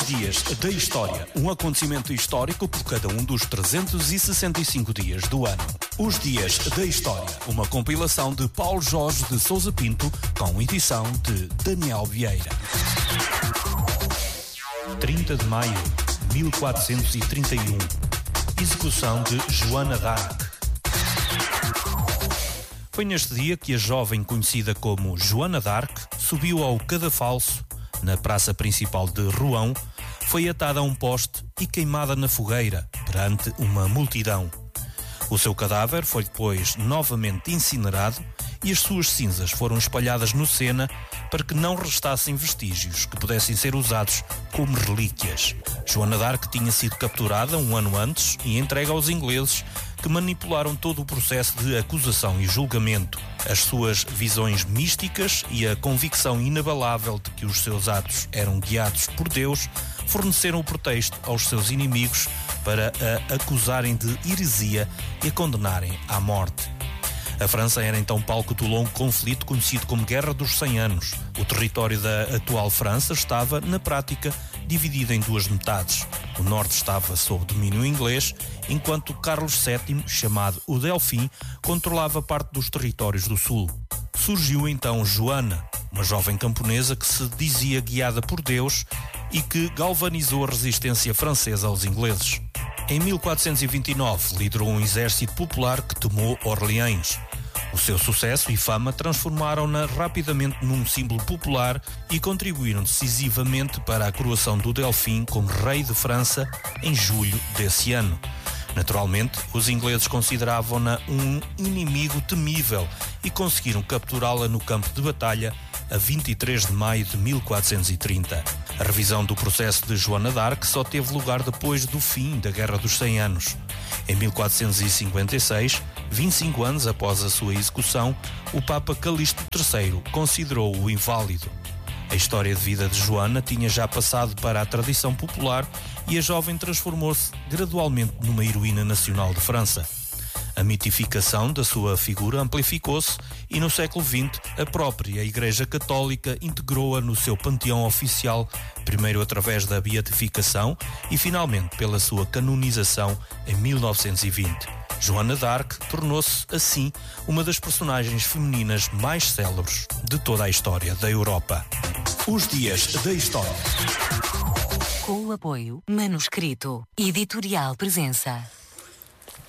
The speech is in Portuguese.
Dias da História. Um acontecimento histórico por cada um dos 365 dias do ano. Os Dias da História. Uma compilação de Paulo Jorge de Sousa Pinto, com edição de Daniel Vieira. 30 de maio de 1431. Execução de Joana d'Arc. Foi neste dia que a jovem conhecida como Joana d'Arc subiu ao cadafalso na praça principal de Rouen, foi atada a um poste e queimada na fogueira perante uma multidão. O seu cadáver foi depois novamente incinerado e as suas cinzas foram espalhadas no Sena para que não restassem vestígios que pudessem ser usados como relíquias. Joana d'Arc tinha sido capturada um ano antes e entregue aos ingleses, que manipularam todo o processo de acusação e julgamento. As suas visões místicas e a convicção inabalável de que os seus atos eram guiados por Deus forneceram o pretexto aos seus inimigos para a acusarem de heresia e a condenarem à morte. A França era então palco do longo conflito conhecido como Guerra dos 100 Anos. O território da atual França estava, na prática, dividido em duas metades. O norte estava sob domínio inglês, enquanto Carlos VII, chamado o Delfim, controlava parte dos territórios do sul. Surgiu então Joana, uma jovem camponesa que se dizia guiada por Deus e que galvanizou a resistência francesa aos ingleses. Em 1429, liderou um exército popular que tomou Orleans. O seu sucesso e fama transformaram-na rapidamente num símbolo popular e contribuíram decisivamente para a coroação do Delfim como rei de França em julho desse ano. Naturalmente, os ingleses consideravam-na um inimigo temível e conseguiram capturá-la no campo de batalha a 23 de maio de 1430. A revisão do processo de Joana d'Arc só teve lugar depois do fim da Guerra dos 100 Anos. Em 1456, 25 anos após a sua execução, o Papa Calixto III considerou-o inválido. A história de vida de Joana tinha já passado para a tradição popular e a jovem transformou-se gradualmente numa heroína nacional de França. A mitificação da sua figura amplificou-se e no século XX a própria Igreja Católica integrou-a no seu panteão oficial, primeiro através da beatificação e finalmente pela sua canonização em 1920. Joana d'Arc tornou-se, assim, uma das personagens femininas mais célebres de toda a história da Europa. Os Dias da História. Com o apoio Manuscrito Editorial Presença.